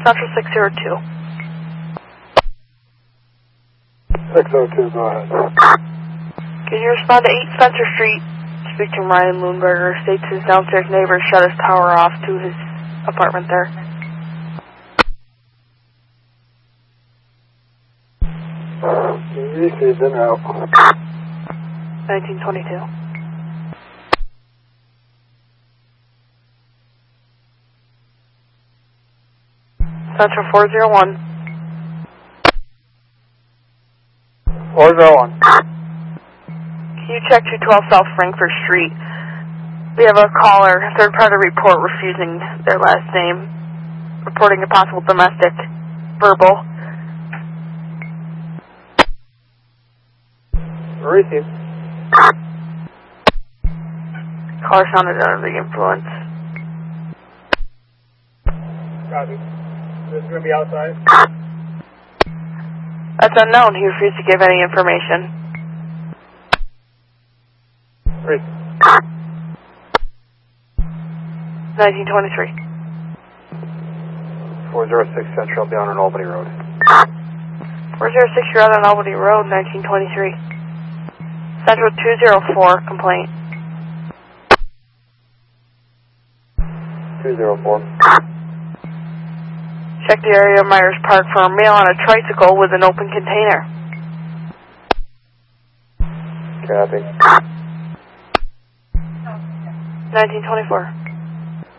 Central 602. 602, go ahead. Can you respond to 8 Spencer Street? Speak to Ryan Moonberger. States his downstairs neighbor shut his power off to his apartment there. Received and out. 1922. Central 401. 401. Can you check 212 South Frankfurt Street? We have a caller, third-party report refusing their last name, reporting a possible domestic, verbal. Received. Caller sounded under the influence. Copy. This is going to be outside? That's unknown. He refused to give any information. Received. 1923. 406 Central, be on Albany Road. 406, you're out on Albany Road, 1923. Central 204, complaint. 204. Check the area of Myers Park for a male on a tricycle with an open container. Copy. 1924.